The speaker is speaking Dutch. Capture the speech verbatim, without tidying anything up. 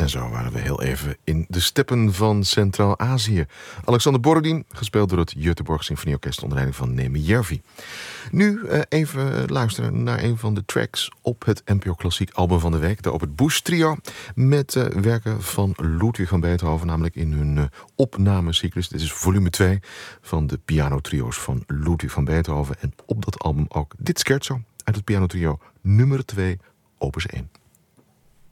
En zo waren we heel even in de steppen van Centraal-Azië. Alexander Borodin, gespeeld door het Göteborg Symfonieorkest onder leiding van Neeme Järvi. Nu uh, even luisteren naar een van de tracks op het N P O Klassiek album van de week. De Op het Busch Trio. Met uh, werken van Ludwig van Beethoven, namelijk in hun uh, opnamecyclus. Dit is volume twee van de pianotrio's van Ludwig van Beethoven. En op dat album ook dit scherzo uit het pianotrio nummer twee, opus één.